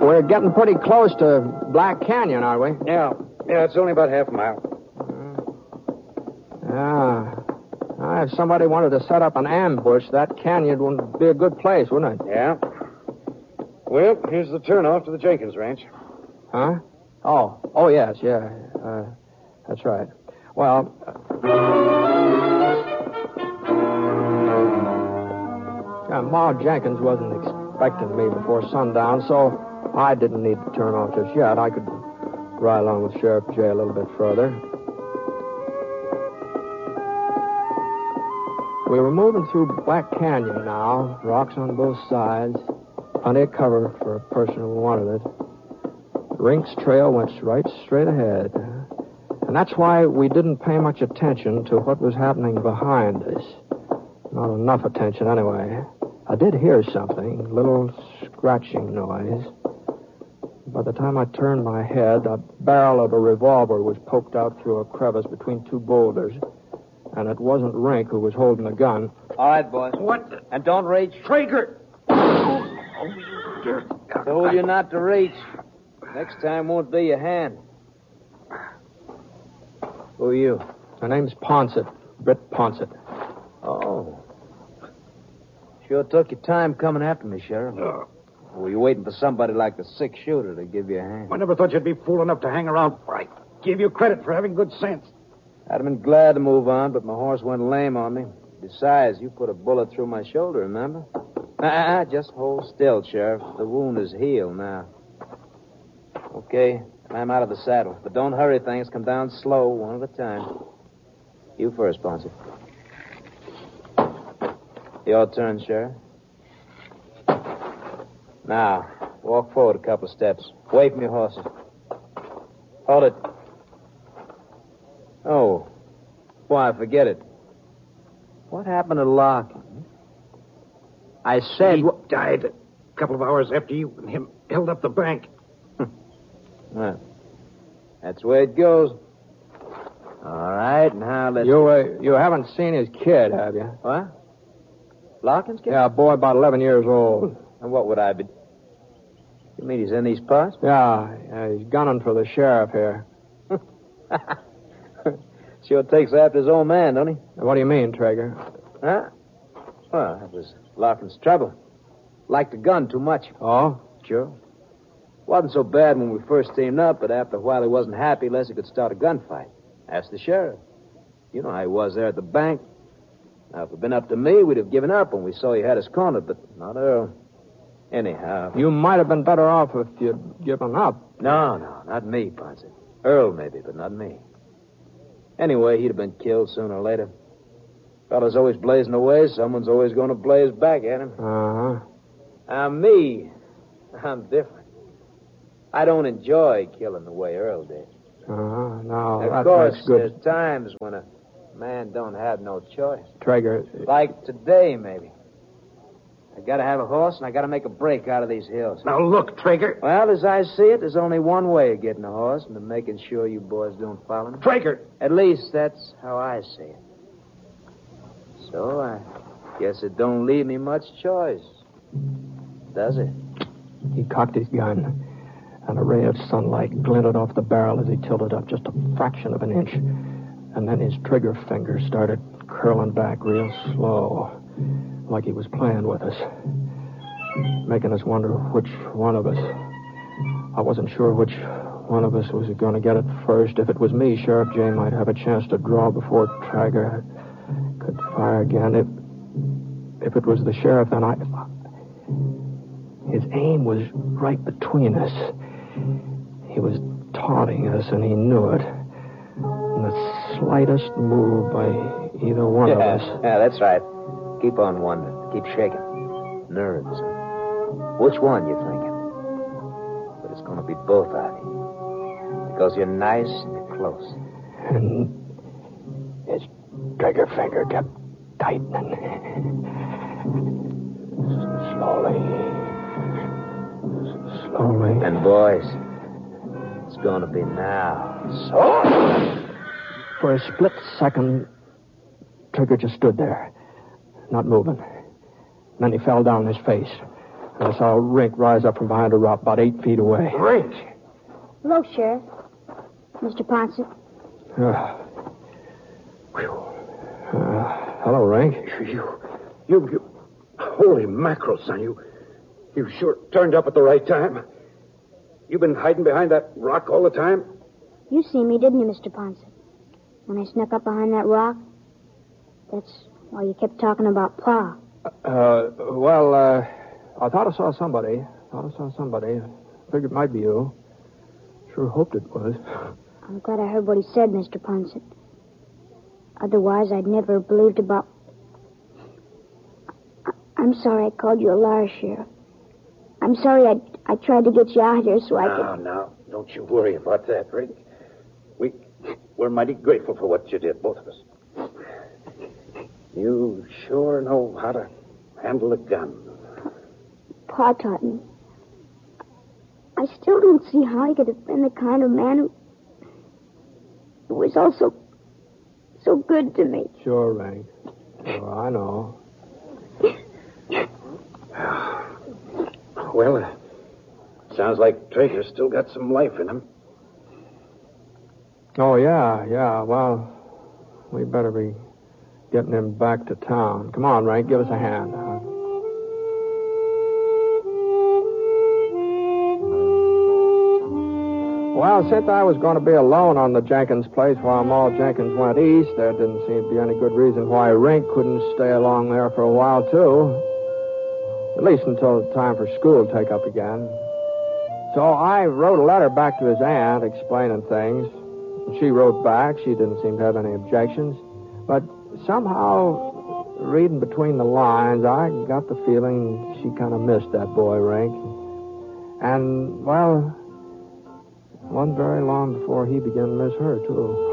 We're getting pretty close to Black Canyon, aren't we? Yeah, it's only about half a mile. If somebody wanted to set up an ambush, that canyon would be a good place, wouldn't it? Yeah. Well, here's the turnoff to the Jenkins Ranch. Huh? Oh, yes, yeah. That's right. Well, Ma Jenkins wasn't expecting me before sundown, so I didn't need to turn off just yet. I could ride along with Sheriff Jay a little bit further. We were moving through Black Canyon now, rocks on both sides, plenty of cover for a person who wanted it. Rink's trail went right straight ahead, and that's why we didn't pay much attention to what was happening behind us. Not enough attention, anyway. I did hear something, a little scratching noise. By the time I turned my head, the barrel of a revolver was poked out through a crevice between two boulders. And it wasn't Rink who was holding the gun. All right, boys. What? And don't reach. Traeger! Told you not to reach. Next time won't be your hand. Who are you? My name's Ponsett. Britt Ponsett. Oh. Sure took your time coming after me, Sheriff. Were you waiting for somebody like the six-shooter to give you a hand? I never thought you'd be fool enough to hang around. I give you credit for having good sense. I'd have been glad to move on, but my horse went lame on me. Besides, you put a bullet through my shoulder, remember? Just hold still, Sheriff. The wound is healed now. Okay, I'm out of the saddle. But don't hurry things. Come down slow, one at a time. You first, Ponce. Your turn, Sheriff. Now, walk forward a couple of steps. Away from your horses. Hold it. Oh. Why, forget it. What happened to Larkin? I said... He died a couple of hours after you and him held up the bank. Well, that's the way it goes. All right, now let's... You haven't seen his kid, have you? What? Larkin's kid? Yeah, a boy about 11 years old. And what would I be... You mean he's in these parts? Yeah, he's gunning for the sheriff here. Sure takes after his old man, don't he? What do you mean, Traeger? Huh? Well, that was Larkin's trouble. Liked the gun too much. Oh? Sure. Wasn't so bad when we first teamed up, but after a while he wasn't happy unless he could start a gunfight. Ask the sheriff. You know how he was there at the bank. Now, if it had been up to me, we'd have given up when we saw he had us cornered, but not Earl. Anyhow... You might have been better off if you'd given up. No, not me, Ponce. Earl, maybe, but not me. Anyway, he'd have been killed sooner or later. Fella's always blazing away. Someone's always going to blaze back at him. Uh-huh. Me, I'm different. I don't enjoy killing the way Earl did. Uh-huh. No, of course, there's times when a man don't have no choice. Traeger... Like today, maybe. I gotta have a horse, and I gotta make a break out of these hills. Now, look, Traeger. Well, as I see it, there's only one way of getting a horse, and of making sure you boys don't follow me. Traeger! At least that's how I see it. So I guess it don't leave me much choice, does it? He cocked his gun, and a ray of sunlight glinted off the barrel as he tilted up just a fraction of an inch. And then his trigger finger started curling back real slow, like he was playing with us, making us wonder which one of us. I wasn't sure which one of us was going to get it first. If it was me, Sheriff Jay might have a chance to draw before Traeger could fire again. If it was the sheriff, then his aim was right between us. He was taunting us, and he knew it. And the slightest move by either one of us... Yeah, that's right. Keep on wondering. Keep shaking. Nerves. Which one you thinking? But it's going to be both of you. Because you're nice and you're close. And his trigger finger kept tightening. Slowly. And boys, it's going to be now. So... For a split second, Trigger just stood there, not moving. Then he fell down on his face. I saw Rink rise up from behind a rock about 8 feet away. Rink! Hello, Sheriff. Mr. Ponset. Hello, Rink. You... Holy mackerel, son. You sure turned up at the right time. You've been hiding behind that rock all the time? You see me, didn't you, Mr. Ponset? When I snuck up behind that rock? That's why you kept talking about Pa. I thought I saw somebody. Figured it might be you. Sure hoped it was. I'm glad I heard what he said, Mr. Ponset. Otherwise, I'd never have believed about... I'm sorry I called you a liar, Sheriff. I'm sorry I tried to get you out here so I could... No, don't you worry about that, Rick. We're mighty grateful for what you did, both of us. You sure know how to handle a gun. Pa taught me. I still don't see how he could have been the kind of man who was also so good to me. Sure, Rink. Sure, I know. Well, sounds like Traeger's still got some life in him. Oh, yeah. Well, we better be getting him back to town. Come on, Rink, give us a hand. Well, since I was going to be alone on the Jenkins place while Maul Jenkins went east, there didn't seem to be any good reason why Rink couldn't stay along there for a while, too. At least until the time for school to take up again. So I wrote a letter back to his aunt explaining things. She wrote back. She didn't seem to have any objections. But somehow, reading between the lines, I got the feeling she kind of missed that boy, Rink. And, well, it wasn't very long before he began to miss her, too.